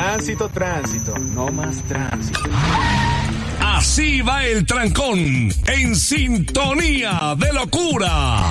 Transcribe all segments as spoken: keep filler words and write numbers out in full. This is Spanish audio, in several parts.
Tránsito, tránsito, no más tránsito. Así va el trancón, en sintonía de locura.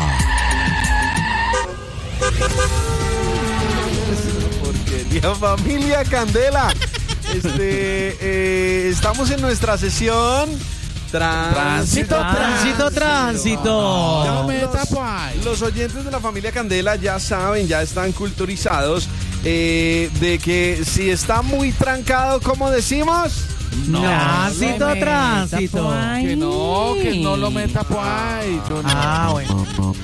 Porquería, familia Candela. Este, eh, estamos en nuestra sesión. Tránsito, tránsito, tránsito. Ya me tapo ahí. Los oyentes de la familia Candela ya saben, ya están culturizados eh, de que si está muy trancado, ¿cómo decimos? No, tránsito, tránsito. Que no, que no lo meta por ahí. Yo no. Ah, bueno.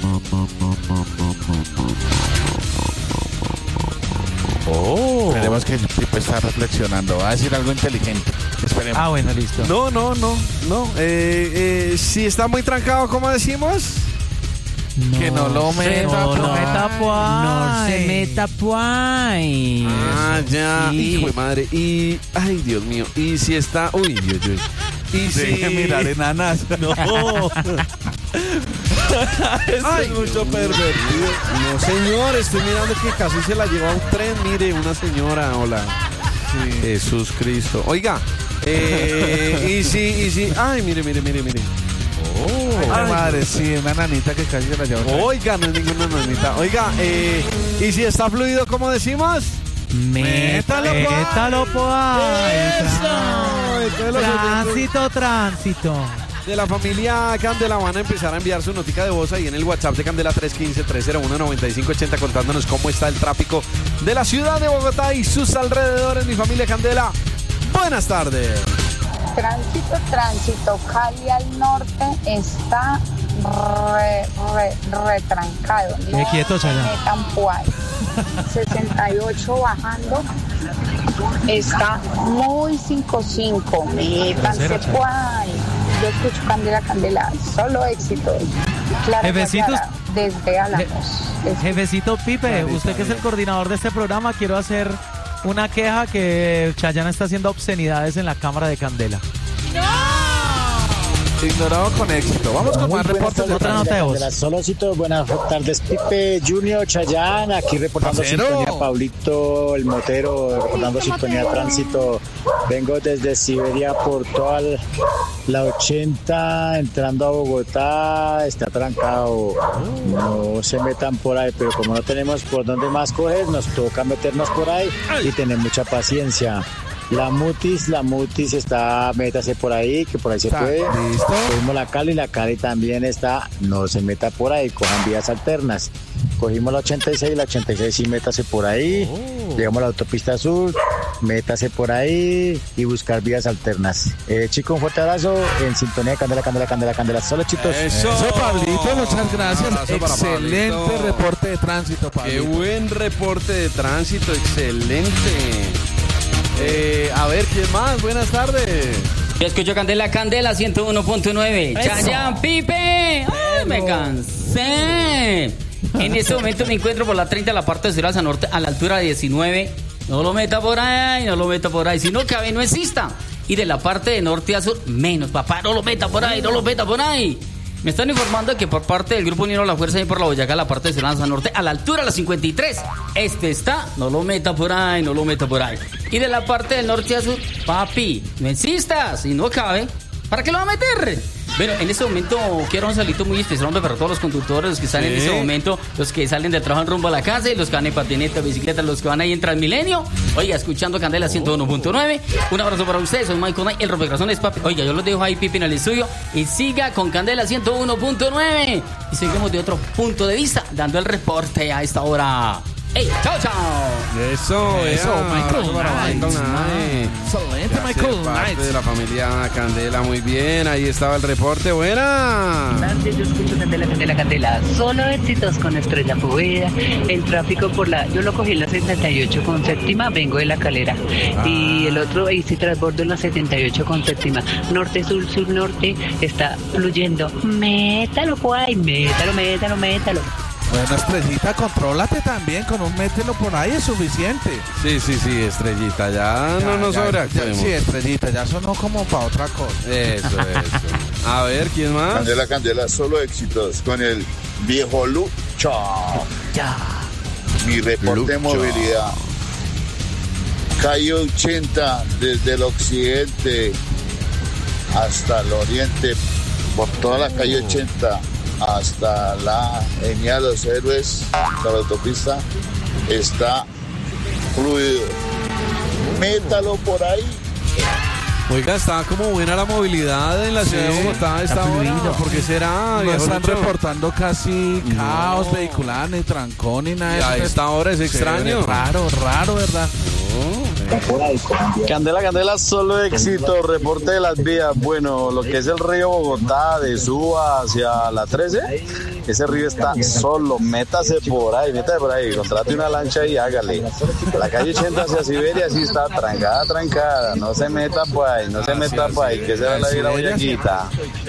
Oh. Esperemos que el tipo está reflexionando. Va a decir algo inteligente. Esperemos. Ah, bueno, listo. No, no, no, no. Eh, eh, si está muy trancado, ¿cómo decimos? No, que no lo meta no, por no ahí. meta por No se ahí. meta por ahí. Ah, ya. Sí. Hijo de madre. Y, ay, Dios mío. Y si está, uy, Dios, Dios. Y si Deje mirar enanas. No. Ay, mucho pervertido. No, señor, estoy mirando que casi se la lleva un tren. Mire, una señora, hola. Sí. Jesús Cristo. Oiga, eh, y si, y si, ay, mire, mire, mire, mire. Oh, ay, madre, sí, una nanita que casi se la lleva. Oiga, no es ninguna nanita. Oiga, eh, y si está fluido, ¿cómo decimos? Métalo, métalo por ahí. Eso. Entonces los oyentes Tránsito, tránsito. de la familia Candela van a empezar a enviar su notica de voz ahí en el WhatsApp de Candela tres uno cinco, tres cero uno, nueve cinco ocho cero contándonos cómo está el tráfico de la ciudad de Bogotá y sus alrededores. Mi familia Candela, buenas tardes. Tránsito, tránsito, Cali al norte está re, re, retrancado. Quede No quieto, se Chayanne. metan por ahí. sesenta y ocho bajando, está muy cinco cinco, métanse por ahí. Yo escucho Candela, Candela, solo éxito. Clara Jefecitos. Guayara, desde Álamos. Jefecito Pipe, usted que es el coordinador de este programa, quiero hacer una queja que Chayanne está haciendo obscenidades en la cámara de Candela. Ignorado con éxito. Vamos con Muy más buenas reportes tardes, de Otra nota de voz. Candela. Solocito, buenas tardes, Pipe, Junior, Chayanne, aquí reportando Parcero. sintonía, Pablito, el motero, reportando sintonía tránsito. Vengo desde Siberia por toda la ochenta, entrando a Bogotá, está trancado. No se metan por ahí, pero como no tenemos por dónde más coger, nos toca meternos por ahí y tener mucha paciencia. La Mutis, la Mutis está, métase por ahí, que por ahí se Está, puede. listo. Cogimos la Cali, la Cali también está, no se meta por ahí, cojan vías alternas. Cogimos la ochenta y seis, la ochenta y seis sí, métase por ahí. Oh. Llegamos a la autopista sur, métase por ahí y buscar vías alternas. Eh, chicos, un fuerte abrazo, en sintonía de Candela, Candela, Candela, Candela. Solo chitos. Eso. Eso, Pablito, muchas gracias. Abrazo para Excelente Pablito. reporte de tránsito, Qué Pablito. buen reporte de tránsito, excelente. Eh, a ver, ¿quién más? Buenas tardes. Yo escucho Candela, Candela ciento uno punto nueve. Chayanne, Pipe. Ay, me cansé. En este momento me encuentro por la treinta, la parte de Ciudad Norte, a la altura de diecinueve. No lo meta por ahí, no lo meta por ahí. Si no cabe, no exista. Y de la parte de norte a sur, menos, papá. No lo meta por ahí, no lo meta por ahí. Me están informando que por parte del Grupo Unión La Fuerza y por la Boyacá, la parte de Ciudad Norte, a la altura de la cincuenta y tres. Este está, no lo meta por ahí, no lo meta por ahí. Y de la parte del norte a sur, papi, no insistas, si no cabe, ¿para qué lo va a meter? Bueno, en este momento quiero un salito muy especial, hombre, para todos los conductores, los que están Sí. en este momento, los que salen de trabajo en rumbo a la casa y los que van en patineta, bicicleta, los que van ahí en Transmilenio. Oiga, escuchando Candela ciento uno punto nueve. Un abrazo para ustedes, soy Michael Knight, el rompecorazones, papi. Oiga, yo los dejo ahí, Pipi, en el estudio y siga con Candela ciento uno punto nueve. Y seguimos de otro punto de vista, dando el reporte a esta hora. ¡Ey, chao, chao! Eso, Eso, ea, Michael abrazo para Knight. Michael Knight. Excelente, Ya hace Michael parte Knight. de la familia Candela, muy bien. Ahí estaba el reporte, buena. Yo escucho Candela, Candela, Candela. Solo éxitos con Estrella Poveda. El tráfico por la... Yo lo cogí en la setenta y ocho con séptima, vengo de La Calera. Ah. Y el otro, ahí sí transbordo en la setenta y ocho con séptima. Norte, sur, sur, norte, está fluyendo. Métalo, guay, métalo, métalo, métalo. Bueno, Estrellita, contrólate también, con un mételo por ahí es suficiente. Sí, sí, sí, Estrellita, ya, no nos Ya, ya, sobreactuemos. Sí, Estrellita, ya sonó como para otra cosa. Eso, eso. A ver, ¿quién más? Candela, Candela, solo éxitos con el viejo Lucho. Ya. Mi reporte de Lucho. movilidad. calle ochenta desde el occidente hasta el oriente, por toda la calle ochenta hasta la Avenida de los Héroes, hasta la autopista, está fluido. Métalo por ahí. Oiga, está como buena la movilidad en la ciudad de Bogotá a esta hora. ¿Por qué será? No viejo están Lucho? reportando casi caos vehicular, ni trancón, ni nada. Y a esta hora es extraño. Raro, raro, ¿verdad? Candela, Candela, solo éxito, reporte de las vías. Bueno, lo que es el río Bogotá, de Suba hacia la trece, ese río está solo, métase por ahí, métase por ahí, contrate una lancha y hágale. La calle ochenta hacia Siberia sí está trancada, trancada, no se meta por ahí, no se meta por ahí, que se va a ir la boyaquita.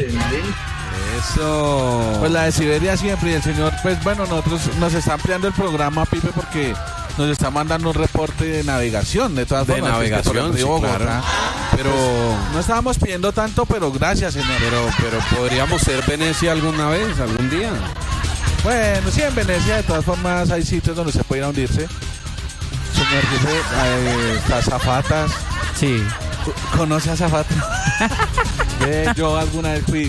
Eso. Pues la de Siberia siempre, y el señor, pues bueno, nosotros nos está ampliando el programa, Pipe, porque nos está mandando un reporte de navegación, de todas De formas. navegación, por el río sí, Bogotá. claro. Pero Pues, no estábamos pidiendo tanto, pero gracias, señor. Pero, pero podríamos ser Venecia alguna vez, algún día. Bueno, sí, en Venecia, de todas formas, hay sitios donde se puede ir a hundirse. Señor jefe, eh, las azafatas. Sí. ¿Conoce a azafatas? Eh, yo alguna vez fui.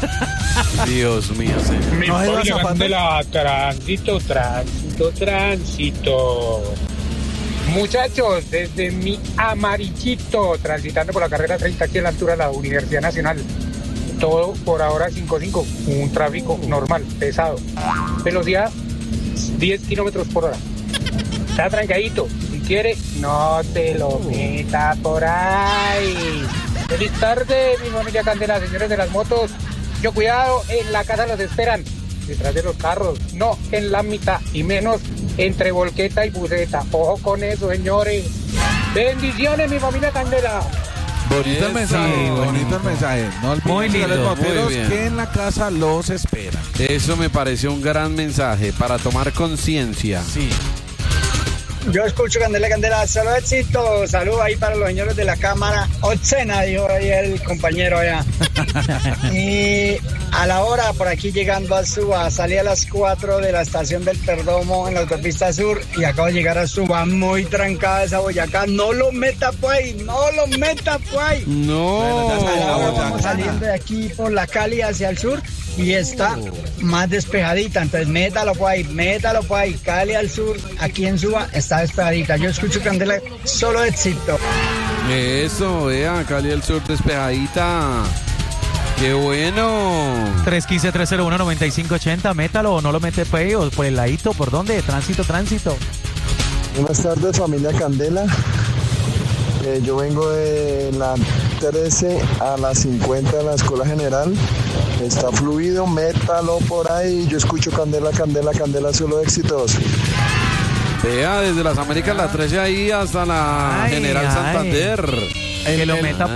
Dios mío, señor. Mi No, familia hay una Candela, tránsito, tránsito, tránsito. Muchachos, desde mi amarillito, transitando por la carrera treinta aquí a la altura de la Universidad Nacional. Todo por ahora cinco cinco, un tráfico normal, pesado. Velocidad diez kilómetros por hora. Está trancadito. Si quiere, no te lo meta por ahí. Feliz tarde, mi familia Candela, señores de las motos. Yo cuidado, en la casa los esperan. Detrás de los carros, no en la mitad, y menos entre volqueta y buceta. Ojo con eso, señores. Bendiciones, mi familia Candela. Bonito Eso, el mensaje, sí, bonito el mensaje. No olviden Muy que lindo, los moteros muy bien. que en la casa los esperan. Eso me pareció un gran mensaje para tomar conciencia. Sí. Yo escucho Candela, Candela, solo éxito. Saludos ahí para los señores de la cámara. Otsena, dijo ahí el compañero allá. Y a la hora, por aquí llegando a Suba, salí a las cuatro de la estación del Perdomo en la autopista sur y acabo de llegar a Suba, muy trancada esa Boyacá. No lo meta por ahí, no lo meta por ahí. No. A la hora vamos saliendo de aquí por la Cali hacia el sur y está más despejadita, entonces métalo por ahí, métalo por ahí. Cali al sur, aquí en Suba está despejadita. Yo escucho Candela, solo éxito. Eso, vea, Cali del Sur despejadita. ¡Qué bueno! tres uno cinco, tres cero uno, nueve cinco ocho cero, métalo o no lo mete por ahí, o por el ladito, ¿por dónde? Tránsito, tránsito. Buenas tardes, familia Candela. Eh, yo vengo de la trece a la cincuenta de la Escuela General. Está fluido, métalo por ahí. Yo escucho Candela, Candela, Candela, solo éxitos. Vea, desde las Américas, la trece ahí hasta la Ay, General ay. Santander. Que lo meta